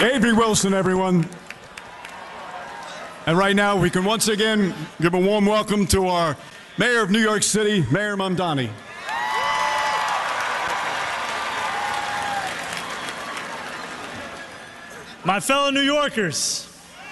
Avery Wilson, everyone. And right now, we can once again give a warm welcome to our Mayor of New York City, Mayor Mamdani. My fellow New Yorkers,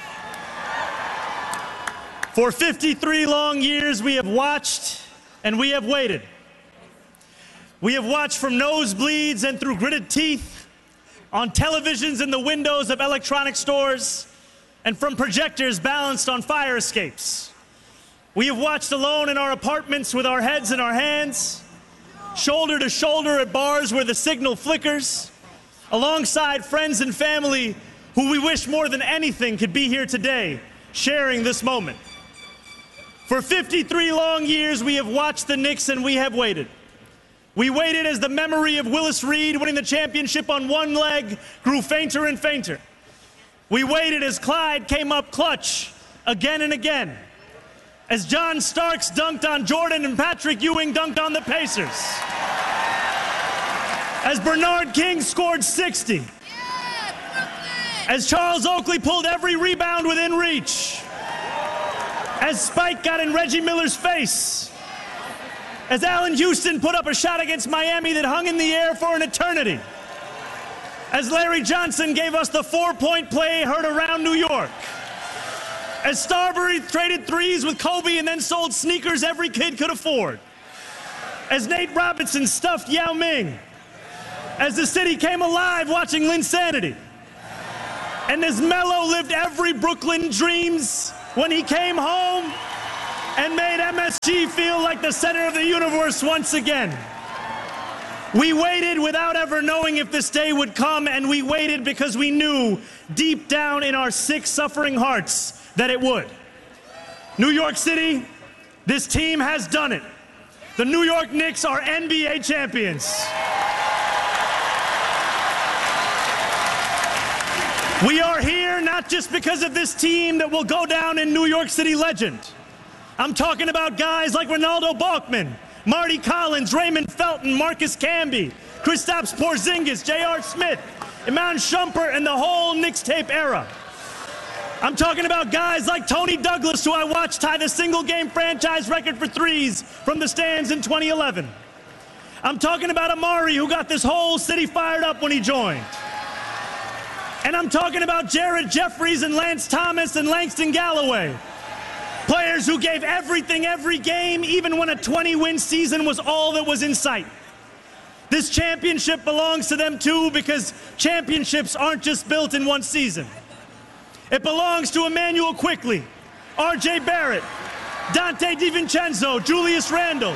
for 53 long years, we have watched and we have waited. We have watched from nosebleeds and through gritted teeth, on televisions in the windows of electronic stores, and from projectors balanced on fire escapes. We have watched alone in our apartments with our heads in our hands, shoulder to shoulder at bars where the signal flickers, alongside friends and family who we wish more than anything could be here today, sharing this moment. For 53 long years, we have watched the Knicks and we have waited. We waited as the memory of Willis Reed winning the championship on one leg grew fainter and fainter. We waited as Clyde came up clutch again and again. As John Starks dunked on Jordan and Patrick Ewing dunked on the Pacers. As Bernard King scored 60. As Charles Oakley pulled every rebound within reach. As Spike got in Reggie Miller's face. As Allen Houston put up a shot against Miami that hung in the air for an eternity. As Larry Johnson gave us the four-point play heard around New York. As Starbury traded threes with Kobe and then sold sneakers every kid could afford. As Nate Robinson stuffed Yao Ming. As the city came alive watching Linsanity. And as Melo lived every Brooklyn dreams when he came home and made MSG feel like the center of the universe once again. We waited without ever knowing if this day would come, and we waited because we knew deep down in our sick, suffering hearts that it would. New York City, this team has done it. The New York Knicks are NBA champions. We are here not just because of this team that will go down in New York City legend. I'm talking about guys like Ronaldo Balkman, Marty Collins, Raymond Felton, Marcus Camby, Kristaps Porzingis, J.R. Smith, Iman Shumpert, and the whole Knicks tape era. I'm talking about guys like Tony Douglas, who I watched tie the single-game franchise record for threes from the stands in 2011. I'm talking about Amari, who got this whole city fired up when he joined. And I'm talking about Jared Jeffries and Lance Thomas and Langston Galloway. Players who gave everything every game, even when a 20-win season was all that was in sight. This championship belongs to them too, because championships aren't just built in one season. It belongs to Emmanuel Quickley, R.J. Barrett, Dante DiVincenzo, Julius Randle.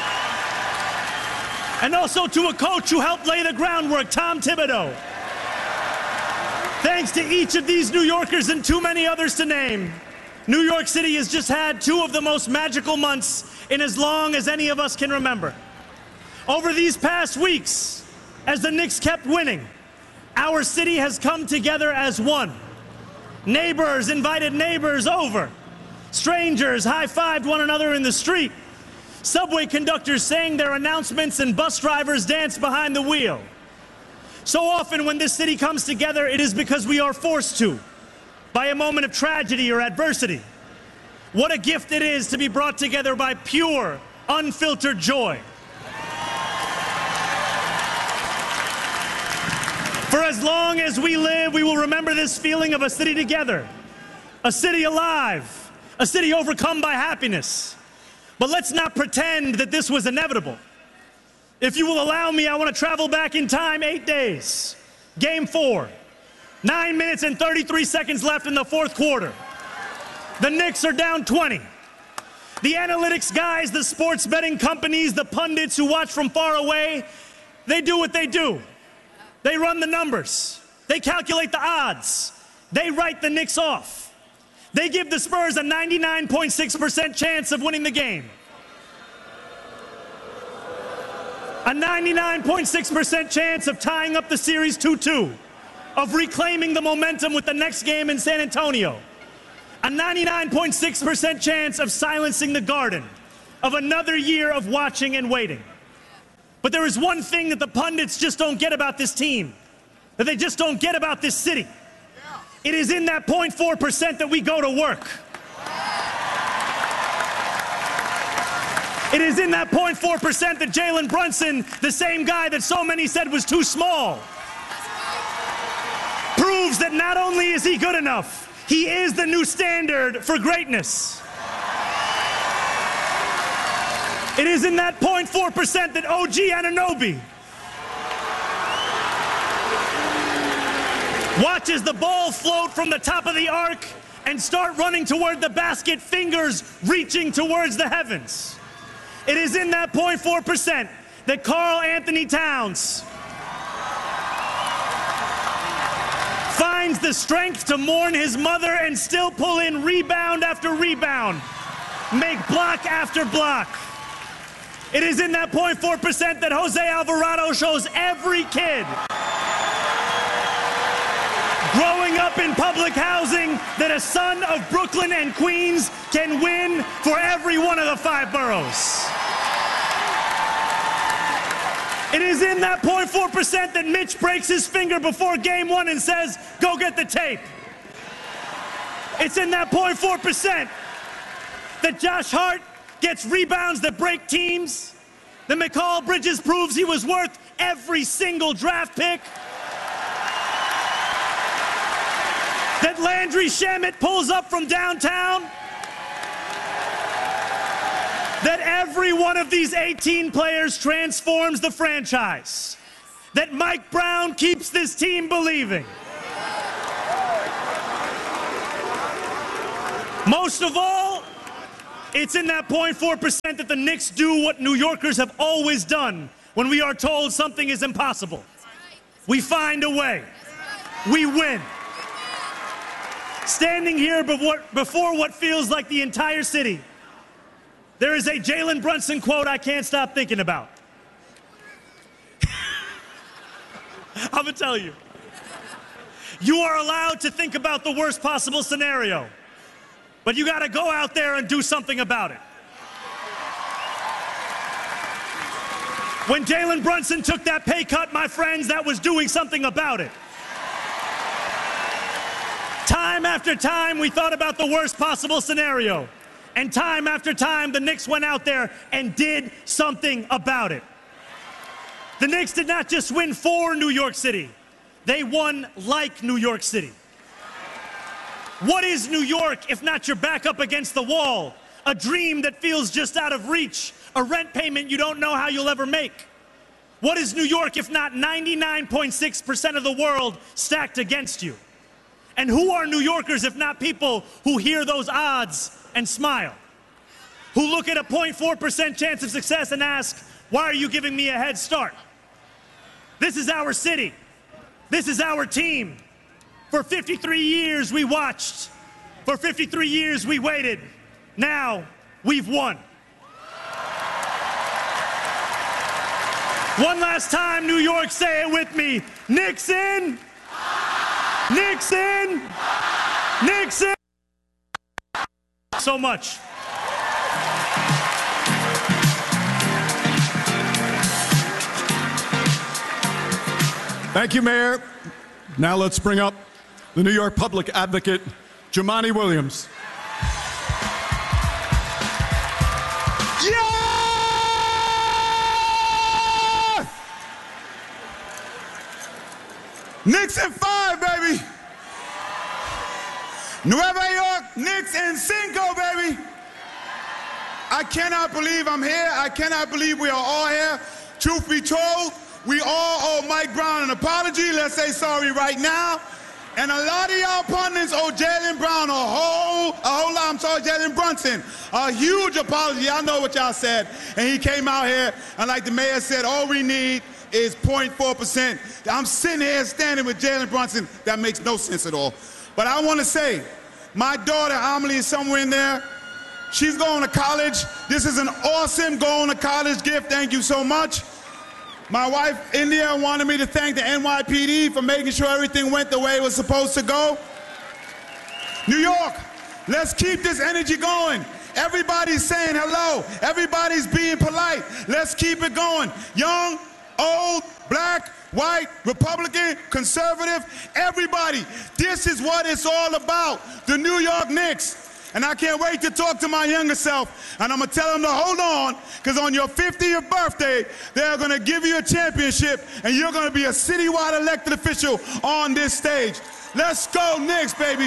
And also to a coach who helped lay the groundwork, Tom Thibodeau. Thanks to each of these New Yorkers and too many others to name, New York City has just had two of the most magical months in as long as any of us can remember. Over these past weeks, as the Knicks kept winning, our city has come together as one. Neighbors invited neighbors over. Strangers high-fived one another in the street. Subway conductors sang their announcements and bus drivers danced behind the wheel. So often when this city comes together, it is because we are forced to, by a moment of tragedy or adversity. What a gift it is to be brought together by pure, unfiltered joy. For as long as we live, we will remember this feeling of a city together, a city alive, a city overcome by happiness. But let's not pretend that this was inevitable. If you will allow me, I want to travel back in time 8 days. Game 4. 9 minutes and 33 seconds left in the fourth quarter. The Knicks are down 20. The analytics guys, the sports betting companies, the pundits who watch from far away, they do what they do. They run the numbers. They calculate the odds. They write the Knicks off. They give the Spurs a 99.6% chance of winning the game. A 99.6% chance of tying up the series 2-2. Of reclaiming the momentum with the next game in San Antonio. A 99.6% chance of silencing the Garden. Of another year of watching and waiting. But there is one thing that the pundits just don't get about this team. That they just don't get about this city. It is in that 0.4% that we go to work. It is in that 0.4% that Jalen Brunson, the same guy that so many said was too small, proves that not only is he good enough, he is the new standard for greatness. It is in that 0.4% that OG Anunoby watches the ball float from the top of the arc and start running toward the basket, fingers reaching towards the heavens. It is in that 0.4% that Karl Anthony Towns finds the strength to mourn his mother and still pull in rebound after rebound, make block after block. It is in that 0.4% that Jose Alvarado shows every kid growing up in public housing that a son of Brooklyn and Queens can win for every one of the 5 boroughs. It is in that 0.4% that Mitch breaks his finger before game 1 and says, go get the tape. It's in that 0.4% that Josh Hart gets rebounds that break teams, that Mikal Bridges proves he was worth every single draft pick, that Landry Shamet pulls up from downtown, that every one of these 18 players transforms the franchise, that Mike Brown keeps this team believing. Most of all, it's in that 0.4% that the Knicks do what New Yorkers have always done when we are told something is impossible. We find a way. We win. Standing here before what feels like the entire city, there is a Jalen Brunson quote I can't stop thinking about. I'm gonna tell you. You are allowed to think about the worst possible scenario, but you gotta go out there and do something about it. When Jalen Brunson took that pay cut, my friends, that was doing something about it. Time after time, we thought about the worst possible scenario. And time after time, the Knicks went out there and did something about it. The Knicks did not just win for New York City. They won like New York City. What is New York if not your back up against the wall? A dream that feels just out of reach. A rent payment you don't know how you'll ever make. What is New York if not 99.6% of the world stacked against you? And who are New Yorkers if not people who hear those odds and smile? Who look at a 0.4% chance of success and ask, why are you giving me a head start? This is our city. This is our team. For 53 years we watched. For 53 years we waited. Now we've won. One last time, New York, say it with me. Knicks in. Knicks in. Knicks in. So much. Thank you, Mayor. Now let's bring up the New York Public Advocate, Jumaane Williams. Yeah! Knicks in 5, baby. Nueva York, Knicks in 5, baby. I cannot believe I'm here. I cannot believe we are all here. Truth be told, we all owe Mike Brown an apology. Let's say sorry right now. And a lot of y'all pundits owe Jalen Brown a whole lot. I'm sorry, Jalen Brunson, a huge apology. I know what y'all said. And he came out here, and like the mayor said, all we need is 0.4%. I'm sitting here standing with Jalen Brunson. That makes no sense at all. But I want to say, my daughter, Amelie, is somewhere in there. She's going to college. This is an awesome going to college gift. Thank you so much. My wife, India, wanted me to thank the NYPD for making sure everything went the way it was supposed to go. New York, let's keep this energy going. Everybody's saying hello. Everybody's being polite. Let's keep it going. Young, old, black, white, Republican, conservative, everybody. This is what it's all about, the New York Knicks. And I can't wait to talk to my younger self, and I'm going to tell them to hold on, because on your 50th birthday, they're going to give you a championship, and you're going to be a citywide elected official on this stage. Let's go, Knicks, baby.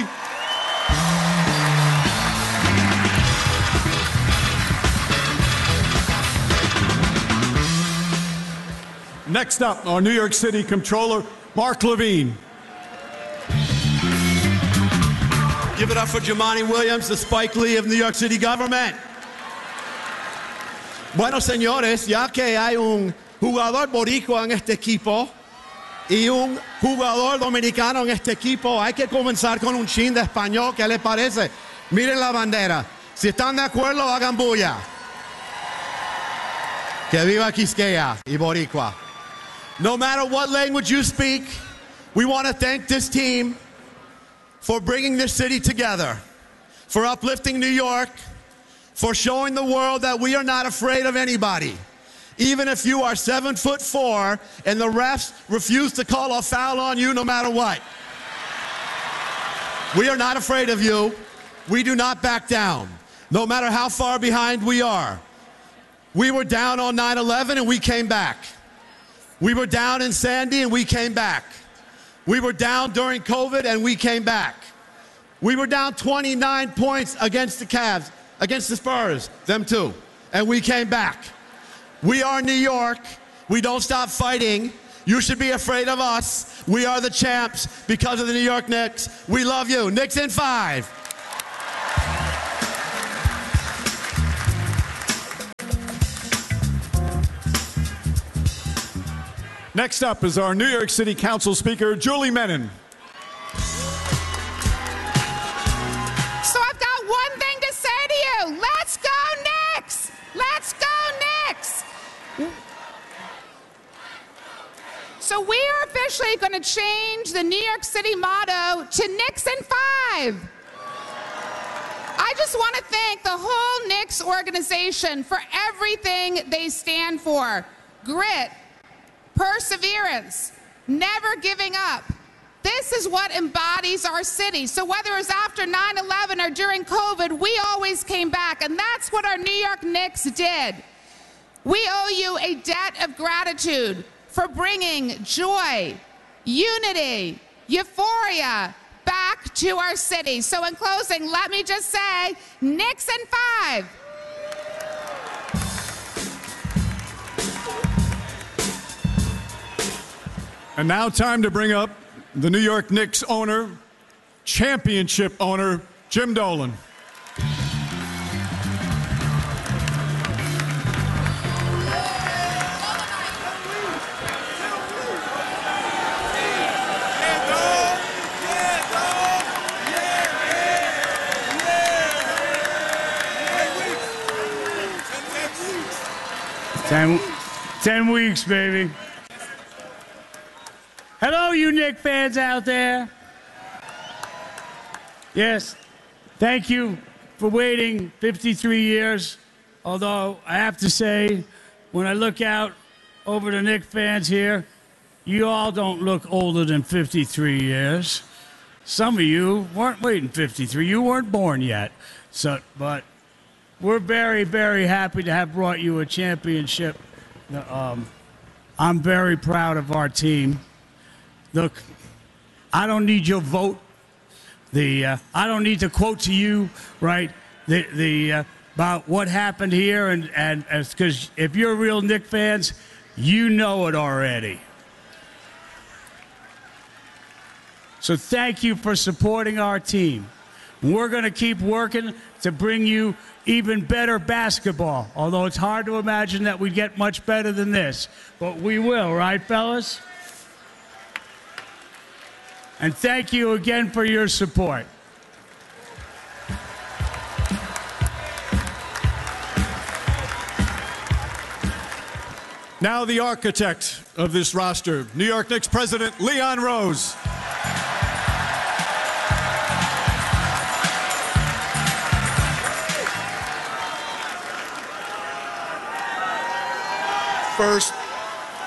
Next up, our New York City Comptroller, Mark Levine. Give it up for Jumaane Williams, the Spike Lee of New York City government. Bueno, señores, ya que hay un jugador boricua en este equipo y un jugador dominicano en este equipo, hay que comenzar con un chin de español. ¿Qué les parece? Miren la bandera. Si están de acuerdo, hagan bulla. Que viva Quisqueya y Boricua. No matter what language you speak, we want to thank this team for bringing this city together, for uplifting New York, for showing the world that we are not afraid of anybody. Even if you are 7'4" and the refs refuse to call a foul on you no matter what. We are not afraid of you. We do not back down, no matter how far behind we are. We were down on 9/11 and we came back. We were down in Sandy and we came back. We were down during COVID and we came back. We were down 29 points against the Cavs, against the Spurs, them too, and we came back. We are New York. We don't stop fighting. You should be afraid of us. We are the champs because of the New York Knicks. We love you. Knicks in 5. Next up is our New York City Council Speaker, Julie Menin. So I've got one thing to say to you. Let's go Knicks! Let's go Knicks! So we are officially going to change the New York City motto to Knicks in 5. I just want to thank the whole Knicks organization for everything they stand for. Grit, perseverance, never giving up. This is what embodies our city. So whether it was after 9/11 or during COVID, we always came back, and that's what our New York Knicks did. We owe you a debt of gratitude for bringing joy, unity, euphoria back to our city. So in closing, let me just say, Knicks in 5. And now time to bring up the New York Knicks owner, championship owner, Jim Dolan. Ten weeks, baby. Hello, you Knicks fans out there. Yes, thank you for waiting 53 years. Although I have to say, when I look out over the Knicks fans here, you all don't look older than 53 years. Some of you weren't waiting 53. You weren't born yet. But we're very, very happy to have brought you a championship. I'm very proud of our team. Look, I don't need your vote. I don't need to quote to you, right, about what happened here, and because if you're real Knicks fans, you know it already. So thank you for supporting our team. We're going to keep working to bring you even better basketball, although it's hard to imagine that we get much better than this. But we will, right, fellas? And thank you again for your support. Now the architect of this roster, New York Knicks president Leon Rose.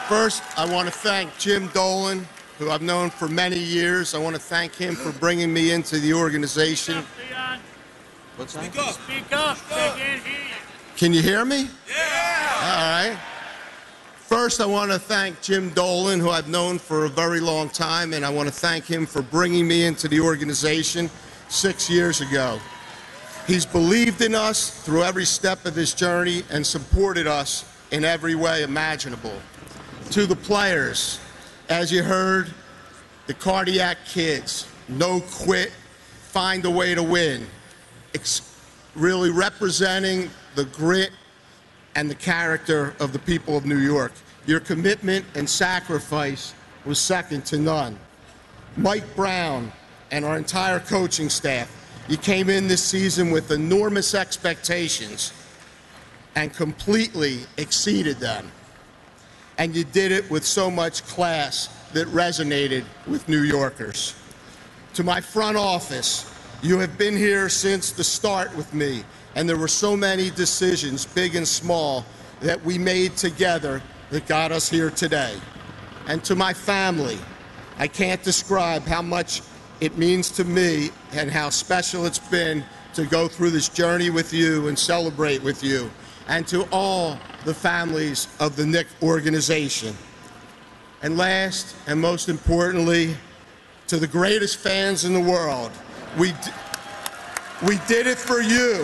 First, I want to thank Jim Dolan, who I've known for many years. I want to thank him for bringing me into the organization. What's that? Speak up. Speak up. They can't hear you. Can you hear me? Yeah. All right. First, I want to thank Jim Dolan, who I've known for a very long time, and I want to thank him for bringing me into the organization 6 years ago. He's believed in us through every step of this journey and supported us in every way imaginable. To the players, as you heard, the Cardiac Kids, no quit, find a way to win. Really representing the grit and the character of the people of New York. Your commitment and sacrifice was second to none. Mike Brown and our entire coaching staff, you came in this season with enormous expectations and completely exceeded them. And you did it with so much class that resonated with New Yorkers. To my front office, you have been here since the start with me, and there were so many decisions, big and small, that we made together that got us here today. And to my family, I can't describe how much it means to me and how special it's been to go through this journey with you and celebrate with you. And to all the families of the Knick organization. And last and most importantly, to the greatest fans in the world, we did it for you.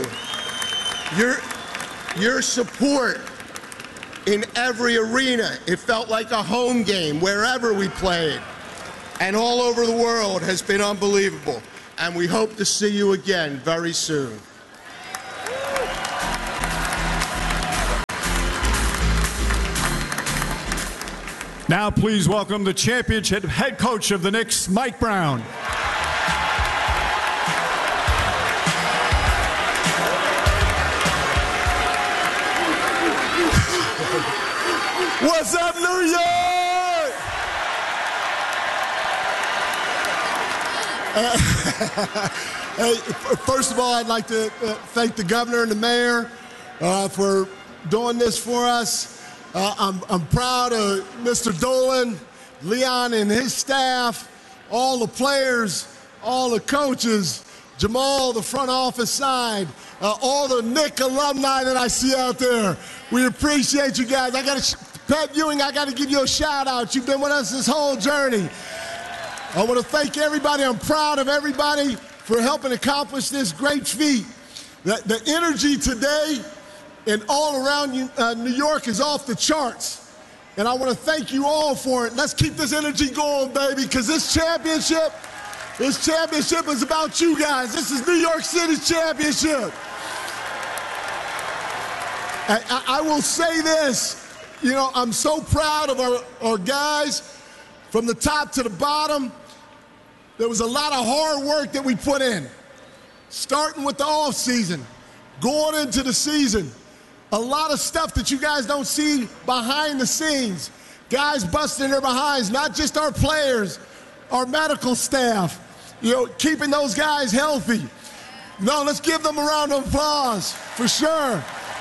Your support in every arena, it felt like a home game wherever we played. And all over the world has been unbelievable. And we hope to see you again very soon. Now please welcome the championship head coach of the Knicks, Mike Brown. What's up, New York? Hey, first of all, I'd like to thank the governor and the mayor for doing this for us. I'm proud of Mr. Dolan, Leon and his staff, all the players, all the coaches, Jamal, the front office side, all the Knick alumni that I see out there. We appreciate you guys. Pat Ewing, I got to give you a shout out. You've been with us this whole journey. I want to thank everybody. I'm proud of everybody for helping accomplish this great feat. The energy today and all around New York is off the charts. And I want to thank you all for it. Let's keep this energy going, baby, because this championship is about you guys. This is New York City's championship. I will say this, I'm so proud of our guys from the top to the bottom. There was a lot of hard work that we put in, starting with the off season, going into the season. A lot of stuff that you guys don't see behind the scenes. Guys busting their behinds, not just our players, our medical staff, keeping those guys healthy. No, let's give them a round of applause, for sure.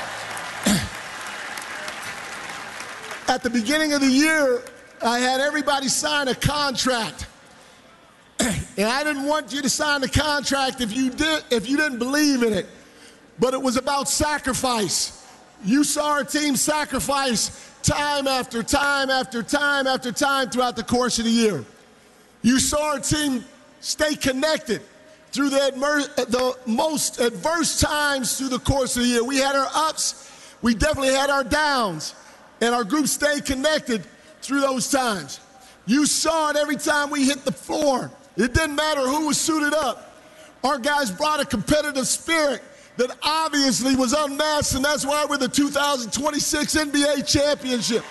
At the beginning of the year, I had everybody sign a contract. And I didn't want you to sign the contract if you didn't believe in it. But it was about sacrifice. You saw our team sacrifice time after time after time after time throughout the course of the year. You saw our team stay connected through the most adverse times through the course of the year. We had our ups, we definitely had our downs, and our group stayed connected through those times. You saw it every time we hit the floor. It didn't matter who was suited up. Our guys brought a competitive spirit that obviously was unmatched, and that's why we're the 2026 NBA championship.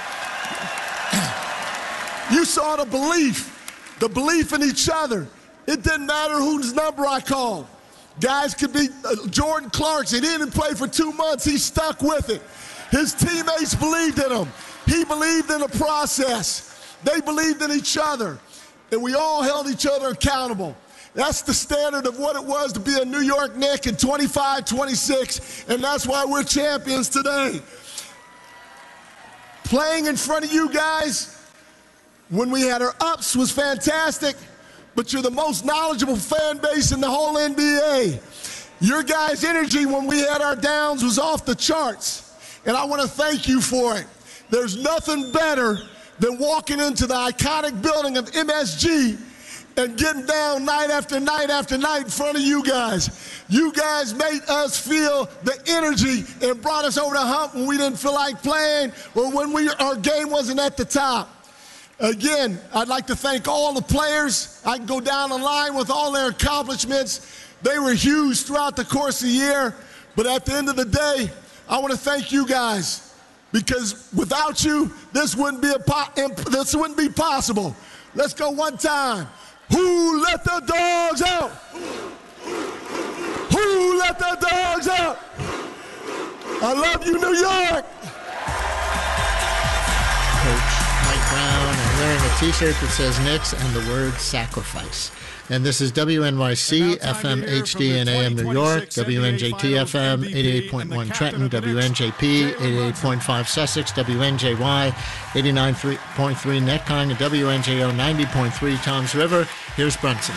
You saw the belief in each other. It didn't matter whose number I called. Guys could be Jordan Clarkson. He didn't play for 2 months. He stuck with it. His teammates believed in him. He believed in the process. They believed in each other, and we all held each other accountable. That's the standard of what it was to be a New York Knick in 25-26, and that's why we're champions today. playing in front of you guys when we had our ups was fantastic, but you're the most knowledgeable fan base in the whole NBA. Your guys' energy when we had our downs was off the charts, and I want to thank you for it. There's nothing better than walking into the iconic building of MSG and getting down night after night after night in front of you guys. You guys made us feel the energy and brought us over the hump when we didn't feel like playing or when our game wasn't at the top. Again, I'd like to thank all the players. I can go down the line with all their accomplishments. They were huge throughout the course of the year, but at the end of the day, I want to thank you guys, because without you, this wouldn't be possible. Let's go one time. Who let the dogs out? Who let the dogs out? I love you, New York. Coach Mike Brown, and wearing a t-shirt that says Knicks and the word sacrifice. And this is WNYC, FM, HD, and AM New York, WNJT FM, 88.1 Trenton, WNJP, 88.5 Sussex, WNJY, 89.3 Netcong, and WNJO, 90.3 Toms River. Here's Brunson.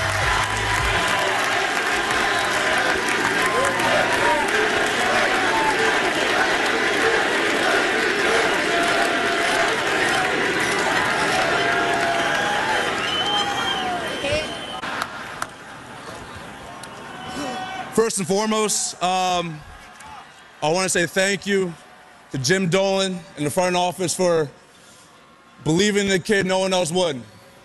First and foremost, I want to say thank you to Jim Dolan and the front office for believing in the kid no one else would.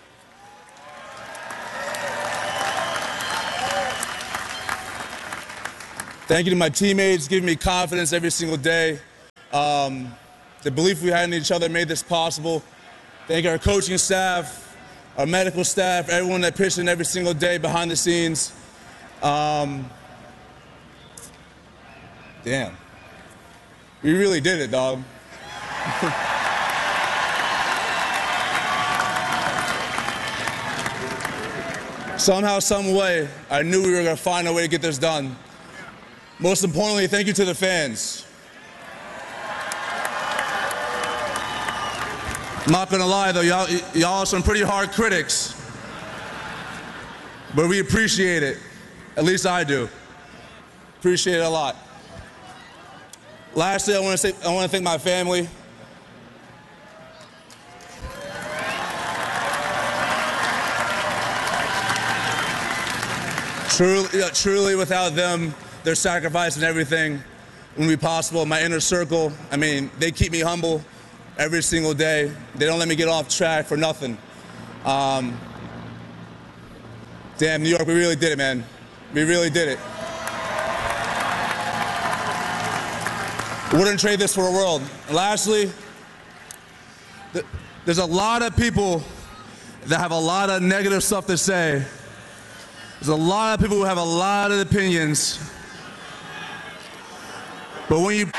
Thank you to my teammates, giving me confidence every single day. The belief we had in each other made this possible. Thank our coaching staff, our medical staff, everyone that pitched in every single day behind the scenes. Damn. We really did it, dog. Somehow, some way, I knew we were going to find a way to get this done. Most importantly, thank you to the fans. I'm not going to lie, though, y'all are some pretty hard critics. But we appreciate it. At least I do. Appreciate it a lot. Lastly, I want to thank my family. Truly, without them, their sacrifice and everything wouldn't be possible. My inner circle, I mean, they keep me humble every single day. They don't let me get off track for nothing. Damn, New York, we really did it, man. We really did it. Wouldn't trade this for a world. And lastly, there's a lot of people that have a lot of negative stuff to say. There's a lot of people who have a lot of opinions. But when you...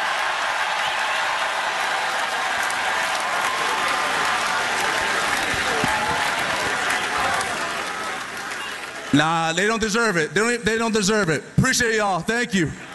Nah, they don't deserve it. They don't deserve it. Appreciate y'all. Thank you.